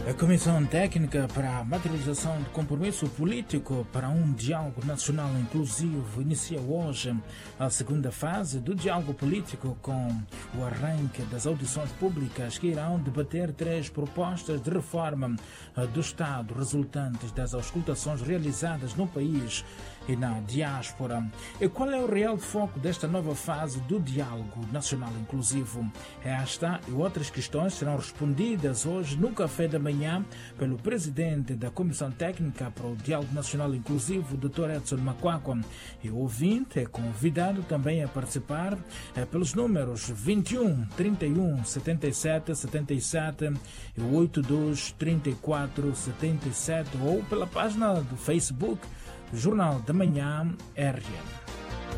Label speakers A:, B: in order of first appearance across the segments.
A: A Comissão Técnica para a Materialização de Compromisso Político para um Diálogo Nacional Inclusivo inicia hoje a segunda fase do diálogo político com o arranque das audições públicas que irão debater 3 propostas de reforma do Estado resultantes das auscultações realizadas no país e na diáspora. E qual é o real foco desta nova fase do diálogo nacional inclusivo? Esta e outras questões serão respondidas hoje no café da manhã pelo presidente da Comissão Técnica para o Diálogo Nacional Inclusivo, Dr. Edson Makwakwa. E o ouvinte é convidado também a participar pelos números 21 31 77 77 e 82 34 77 ou pela página do Facebook Jornal da Manhã RN.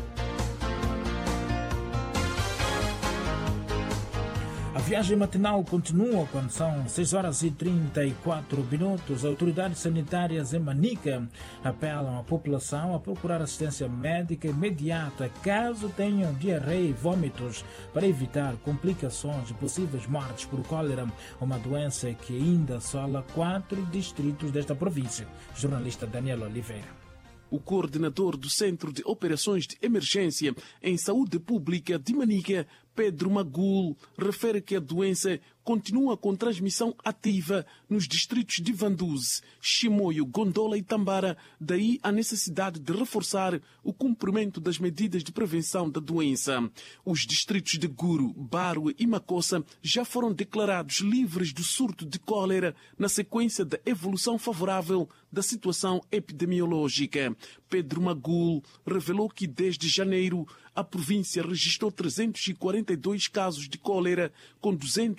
A: A viagem matinal continua quando são 6 horas e 34 minutos. Autoridades sanitárias em Manica apelam à população a procurar assistência médica imediata caso tenham diarreia e vômitos para evitar complicações e possíveis mortes por cólera, uma doença que ainda assola 4 distritos desta província. Jornalista Daniel Oliveira.
B: O coordenador do Centro de Operações de Emergência em Saúde Pública de Manica, Pedro Magul, refere que a doença continua com transmissão ativa nos distritos de Vanduze, Chimoio, Gondola e Tambara, daí a necessidade de reforçar o cumprimento das medidas de prevenção da doença. Os distritos de Guru, Barue e Makossa já foram declarados livres do surto de cólera na sequência da evolução favorável da situação epidemiológica. Pedro Magul revelou que desde janeiro a província registrou 342 casos de cólera, com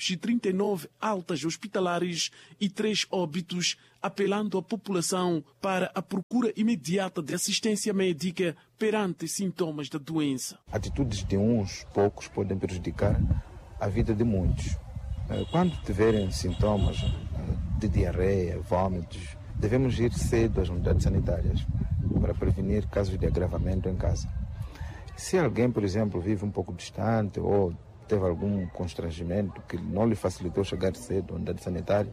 B: 239 altas hospitalares e 3 óbitos, apelando à população para a procura imediata de assistência médica perante sintomas da doença.
C: Atitudes de uns poucos podem prejudicar a vida de muitos. Quando tiverem sintomas de diarreia, vômitos, devemos ir cedo às unidades sanitárias para prevenir casos de agravamento em casa. Se alguém, por exemplo, vive um pouco distante ou teve algum constrangimento que não lhe facilitou chegar cedo à unidade sanitária,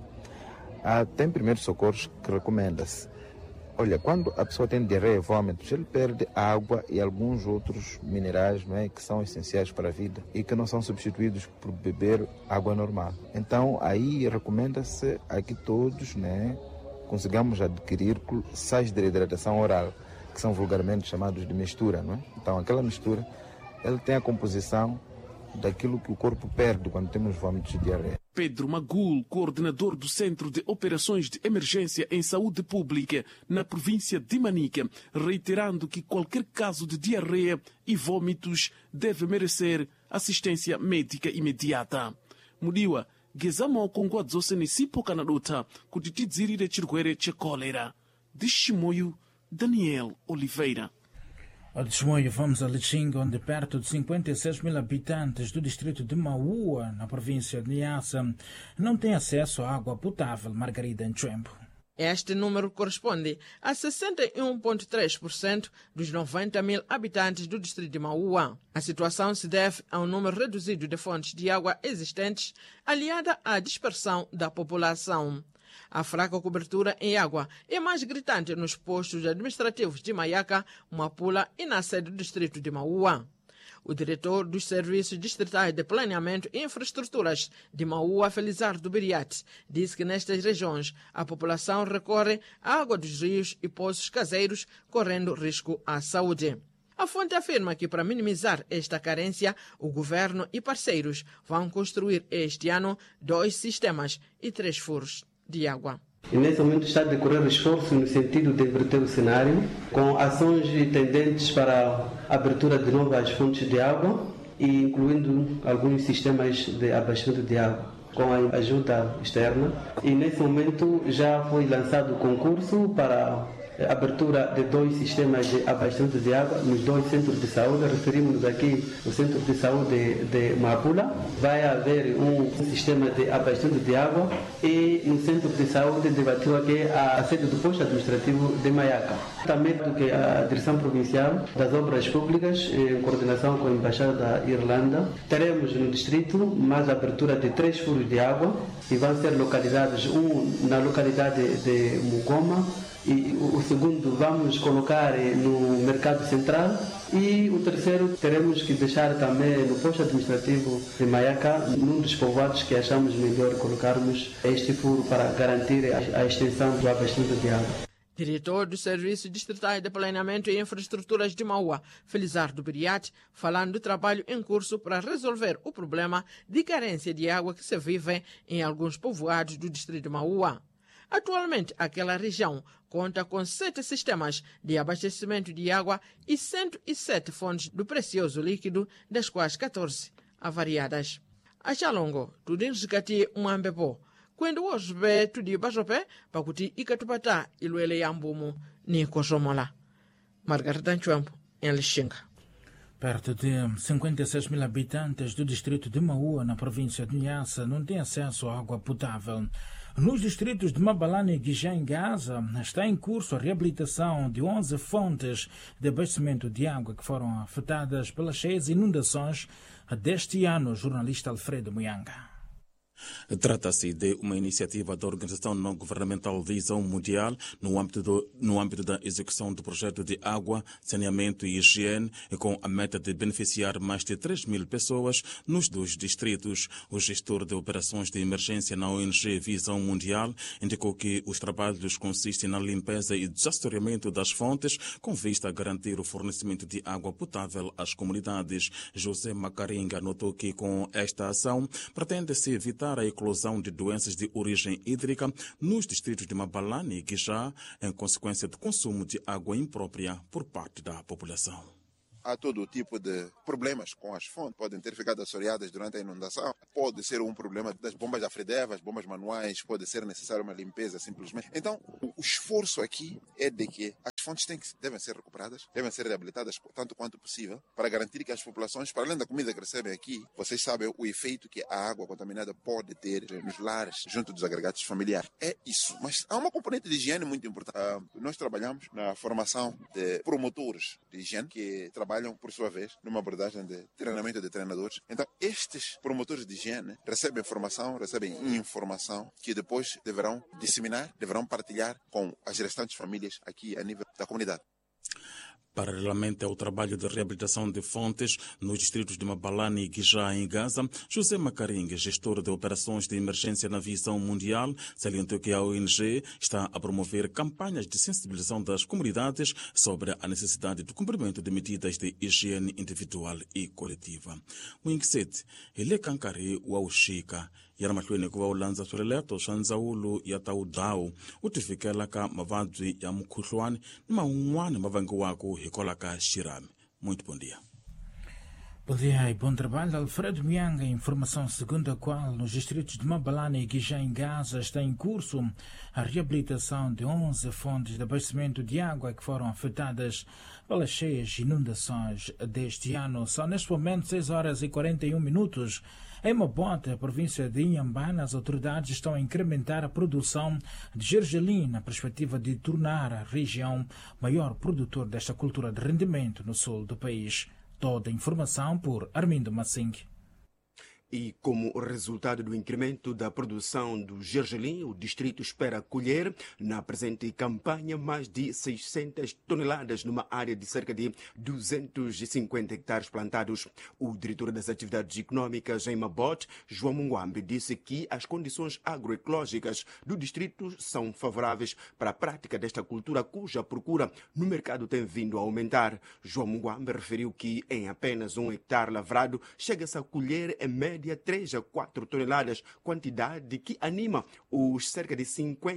C: tem primeiros socorros que recomenda-se. Olha, quando a pessoa tem diarreia e vômitos, ele perde água e alguns outros minerais, não é, que são essenciais para a vida e que não são substituídos por beber água normal. Então, aí recomenda-se a que todos, né, consigamos adquirir sais de hidratação oral, que são vulgarmente chamados de mistura, não é? Então, aquela mistura, ela tem a composição daquilo que o corpo perde quando temos vômitos de diarreia.
B: Pedro Magul, coordenador do Centro de Operações de Emergência em Saúde Pública na província de Manica, reiterando que qualquer caso de diarreia e vômitos deve merecer assistência médica imediata. Mudiwa, gezamo kongwa dzose nisipo kanadota kutitidzirire chirwere chekolera. De Chimoio, Daniel Oliveira.
A: Ao Chimoio, vamos a Lichinga, onde perto de 56 mil habitantes do distrito de Maua, na província de Niassa, não têm acesso à água potável. Margarida Nchembo.
D: Este número corresponde a 61,3% dos 90 mil habitantes do distrito de Maua. A situação se deve a um número reduzido de fontes de água existentes, aliada à dispersão da população. A fraca cobertura em água é mais gritante nos postos administrativos de Maiaca, Mapula e na sede do distrito de Maua. O diretor dos Serviços Distritais de Planeamento e Infraestruturas de Maua, Felizardo Biriat, disse que nestas regiões a população recorre à água dos rios e poços caseiros, correndo risco à saúde. A fonte afirma que, para minimizar esta carência, o governo e parceiros vão construir este ano 2 sistemas e 3 furos de água.
E: E nesse momento está a decorrer esforço no sentido de inverter o cenário, com ações tendentes para a abertura de novas fontes de água e incluindo alguns sistemas de abastecimento de água com a ajuda externa. E nesse momento já foi lançado o concurso para a abertura de 2 sistemas de abastecimento de água nos 2 centros de saúde. Referimos-nos aqui ao Centro de Saúde de Mapula. Vai haver um sistema de abastecimento de água e no Centro de Saúde de Batiwa, que é a sede do posto administrativo de Maiaca. Também que a Direção Provincial das Obras Públicas, em coordenação com a Embaixada da Irlanda, teremos no distrito mais a abertura de 3 furos de água e vão ser localizados, um na localidade de Mugoma e o segundo vamos colocar no Mercado Central e o terceiro teremos que deixar também no posto administrativo de Maiaca, num dos povoados que achamos melhor colocarmos este furo para garantir a extensão do abastecimento de água.
D: Diretor do Serviço Distrital de Planeamento e Infraestruturas de Maua, Felizardo Biriati, falando do trabalho em curso para resolver o problema de carência de água que se vive em alguns povoados do distrito de Maua. Atualmente, aquela região conta com 7 sistemas de abastecimento de água e 107 fontes do precioso líquido, das quais 14 avariadas. A Chalongo, tudo em Zicati, Mwambepo, quando hoje vê tudo de Bajopé, Pacuti e Catupatá, e Luele Yambumu, ni Kosomola. Margarida Nchuampo, em Lixinga.
A: Perto de 56 mil habitantes do distrito de Maua, na província de Niassa, não têm acesso à água potável. Nos distritos de Mabalane e Guijá, em Gaza, está em curso a reabilitação de 11 fontes de abastecimento de água que foram afetadas pelas cheias inundações deste ano. Jornalista Alfredo Muyanga.
F: Trata-se de uma iniciativa da Organização Não-Governamental Visão Mundial no âmbito da execução do projeto de água, saneamento e higiene, com a meta de beneficiar mais de 3 mil pessoas nos 2 distritos. O gestor de operações de emergência na ONG Visão Mundial indicou que os trabalhos consistem na limpeza e desassoreamento das fontes com vista a garantir o fornecimento de água potável às comunidades. José Macaringa notou que com esta ação pretende-se evitar a eclosão de doenças de origem hídrica nos distritos de Mabalane e Guijá, em consequência do consumo de água imprópria por parte da população.
G: Há todo tipo de problemas com as fontes. Podem ter ficado assoreadas durante a inundação. Pode ser um problema das bombas afredevas, bombas manuais. Pode ser necessária uma limpeza simplesmente. Então, o esforço aqui é de que as fontes devem ser recuperadas, devem ser reabilitadas tanto quanto possível, para garantir que as populações, para além da comida que recebem aqui, vocês sabem o efeito que a água contaminada pode ter nos lares, junto dos agregados familiares. É isso. Mas há uma componente de higiene muito importante. Nós trabalhamos na formação de promotores de higiene que trabalham, por sua vez, numa abordagem de treinamento de treinadores. Então, estes promotores de higiene recebem formação, recebem informação que depois deverão disseminar, deverão partilhar com as restantes famílias aqui a nível da comunidade.
F: Paralelamente ao trabalho de reabilitação de fontes nos distritos de Mabalane e Guijá, em Gaza, José Macaringa, gestor de operações de emergência na Visão Mundial, salientou que a ONG está a promover campanhas de sensibilização das comunidades sobre a necessidade do cumprimento de medidas de higiene individual e coletiva. O Inxet, ele kankari wa ushika, yara mahlweni ku va u landza swiletelo swa ndzawulo ya ta udhawu u tifikela ka mavabyi ya mukhuhlwani ni man'wana ma vangiwaka hikwalaho ka xirhami. Muito bom dia.
A: Bom dia e bom trabalho. Alfredo Mianga, informação segundo a qual nos distritos de Mabalane e Guijá, em Gaza, está em curso a reabilitação de 11 fontes de abastecimento de água que foram afetadas pelas cheias inundações deste ano. Só neste momento 6 horas e 41 minutos. Em Mabote, província de Inhambane, as autoridades estão a incrementar a produção de gergelim na perspectiva de tornar a região maior produtor desta cultura de rendimento no sul do país. Toda a informação por Armindo Massing.
H: E como resultado do incremento da produção do gergelim, o distrito espera colher na presente campanha mais de 600 toneladas numa área de cerca de 250 hectares plantados. O diretor das atividades econômicas em Mabote, João Munguambe, disse que as condições agroecológicas do distrito são favoráveis para a prática desta cultura, cuja procura no mercado tem vindo a aumentar. João Munguambe referiu que em apenas 1 hectare lavrado chega-se a colher em média 3 a 4 toneladas, quantidade que anima os cerca de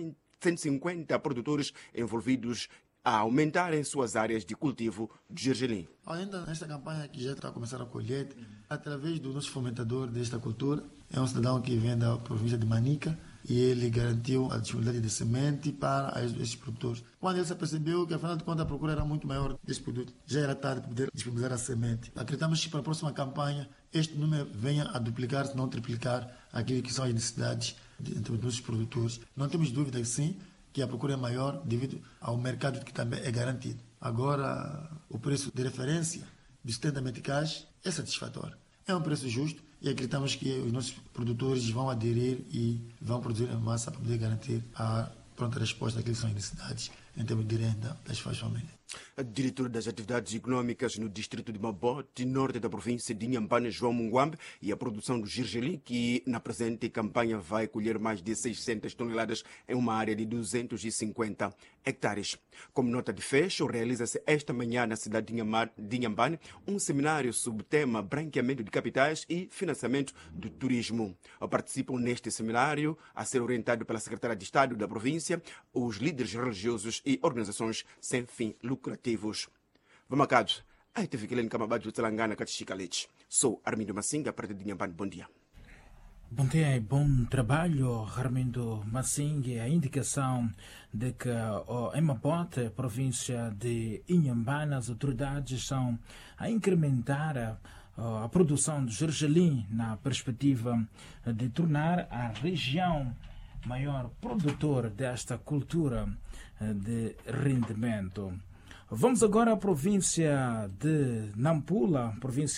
H: 150 produtores envolvidos a aumentarem suas áreas de cultivo de gergelim.
I: Ainda nesta campanha que já está a começar a colheita, através do nosso fomentador desta cultura, é um cidadão que vem da província de Manica, e ele garantiu a disponibilidade de semente para esses produtores. Quando ele se percebeu que, afinal de contas, a procura era muito maior desse produto, já era tarde para poder disponibilizar a semente. Acreditamos que para a próxima campanha este número venha a duplicar, se não triplicar, aquilo que são as necessidades entre os produtores. Não temos dúvida que sim, que a procura é maior devido ao mercado que também é garantido. Agora, o preço de referência do 70 meticais é satisfatório. É um preço justo e acreditamos que os nossos produtores vão aderir e vão produzir em massa para poder garantir a pronta resposta àquelas que são as necessidades em termos de renda das famílias.
H: A diretora das atividades econômicas no distrito de Mabote, norte da província de Inhambane, João Munguambe, e a produção do gergelim, que na presente campanha vai colher mais de 600 toneladas em uma área de 250 hectares. Como nota de fecho, realiza-se esta manhã na cidade de Inhambane um seminário sobre o tema branqueamento de capitais e financiamento do turismo. Participam neste seminário, a ser orientado pela secretária de Estado da província, os líderes religiosos e organizações sem fim lucrativos. Vamacados, a TV Kilene Kamabado Telangana Katichikalete. Sou Armindo Massinga, a partir de Inhambane. Bom dia.
A: Bom dia e bom trabalho, Armindo Massinga. A indicação de que em Mabote, província de Inhambane, as autoridades estão a incrementar a produção de gergelim na perspectiva de tornar a região maior produtor desta cultura de rendimento. Vamos agora à província de Nampula,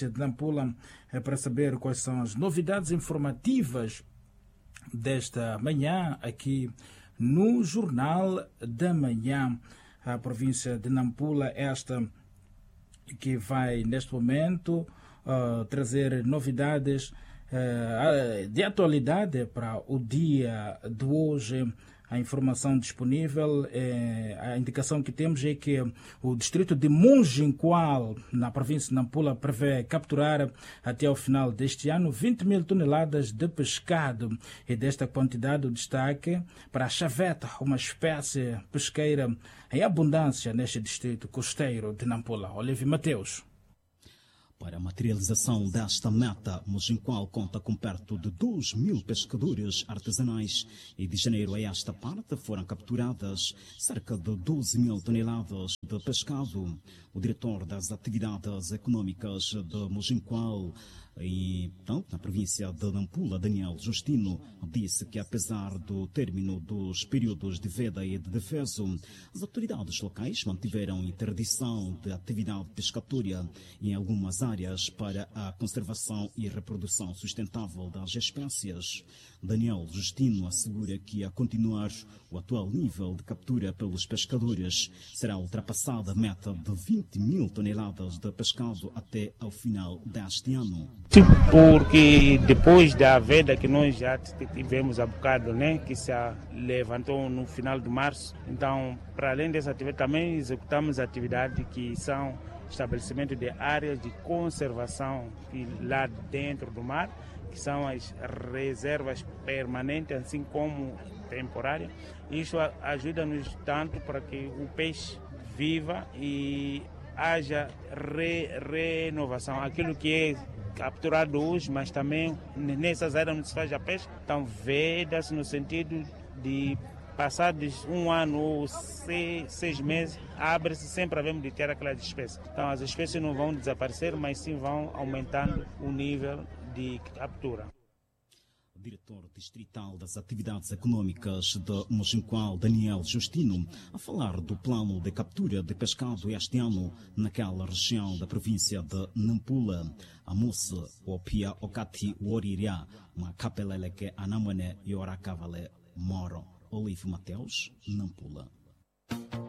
A: para saber quais são as novidades informativas desta manhã aqui no Jornal da Manhã. A província de Nampula, esta que vai neste momento trazer novidades de atualidade para o dia de hoje. A informação disponível, a indicação que temos é que o distrito de Munginqual, na província de Nampula, prevê capturar até ao final deste ano 20 mil toneladas de pescado. E desta quantidade, o destaque para a chaveta, uma espécie pesqueira em abundância neste distrito costeiro de Nampula. Olívio Mateus.
J: Para a materialização desta meta, Munginqual conta com perto de 2 mil pescadores artesanais e de janeiro a esta parte foram capturadas cerca de 12 mil toneladas de pescado. O diretor das atividades econômicas de Munginqual e, na província de Nampula, Daniel Justino, disse que apesar do término dos períodos de veda e de defeso, as autoridades locais mantiveram interdição de atividade pescatória em algumas áreas para a conservação e reprodução sustentável das espécies. Daniel Justino assegura que, a continuar o atual nível de captura pelos pescadores, será ultrapassada a meta de 20 mil toneladas de pescado até ao final deste ano.
K: Porque depois da veda que nós já tivemos há bocado, que se levantou no final de março, então, para além dessa atividade, também executamos atividades que são estabelecimento de áreas de conservação lá dentro do mar, que são as reservas permanentes, assim como temporárias. Isso ajuda-nos tanto para que o peixe viva e haja renovação. Aquilo que é capturado hoje, mas também nessas áreas onde se faz a pesca, então veda-se no sentido de passados um ano ou 6 meses, abre-se sempre a de ter aquelas espécies. Então as espécies não vão desaparecer, mas sim vão aumentando o nível de captura.
J: O diretor distrital das atividades econômicas de Munginqual, Daniel Justino, a falar do plano de captura de pescado este ano naquela região da província de Nampula. A moça, o Pia Okati Woriria, uma capelele que anamane e oracavale moro. Olívio Mateus, Nampula.